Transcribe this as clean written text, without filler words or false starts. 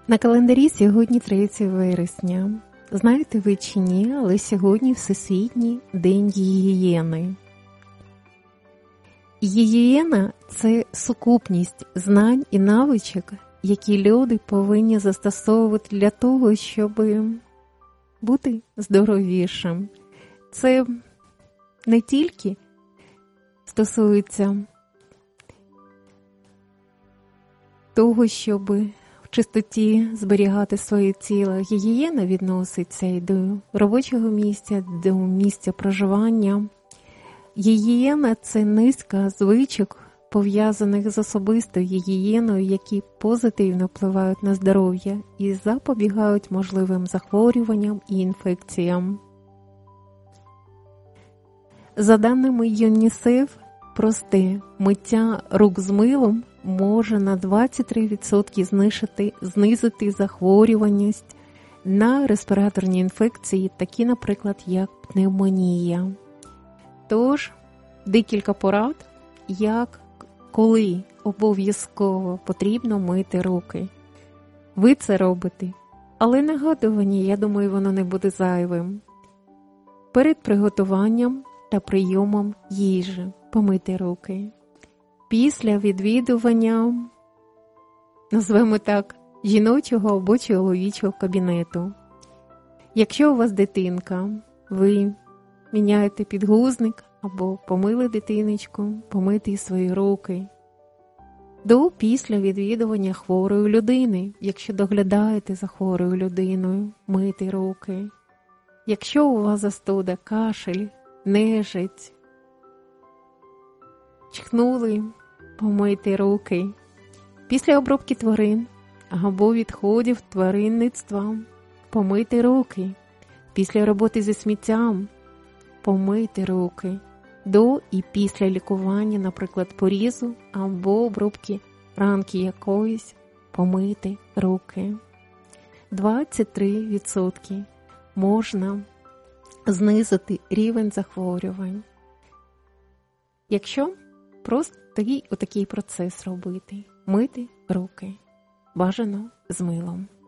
На календарі сьогодні 3 вересня. Знаєте ви чи ні, але сьогодні Всесвітній день гігієни. Гігієна – це сукупність знань і навичок, які люди повинні застосовувати для того, щоб бути здоровішим. Це не тільки стосується того, щоб в чистоті зберігати своє тіло. Гігієна відноситься і до робочого місця, до місця проживання. Гігієна – це низка звичок, пов'язаних з особистою гігієною, які позитивно впливають на здоров'я і запобігають можливим захворюванням і інфекціям. За даними ЮНІСЕФ, просте миття рук з милом може на 23% знизити захворюваність на респіраторні інфекції, такі, наприклад, як пневмонія. Тож, декілька порад, як, коли обов'язково потрібно мити руки. Ви це робите, але нагадування, я думаю, воно не буде зайвим. Перед приготуванням та прийомом їжі помити руки. Після відвідування, назвемо так, жіночого або чоловічого кабінету. Якщо у вас дитинка, ви міняєте підгузник або помили дитиночку, помити свої руки. Після відвідування хворої людини, якщо доглядаєте за хворою людиною, мити руки. Якщо у вас застуда, кашель, нежить, чхнули, помийте руки. Після обробки тварин або відходів тваринництва помийте руки. Після роботи зі сміттям помийте руки. До і після лікування, наприклад, порізу або обробки ранки якоїсь, помийте руки. 23% можна знизити рівень захворювань. Якщо просто отакий процес робити. Мити руки. Бажано з милом.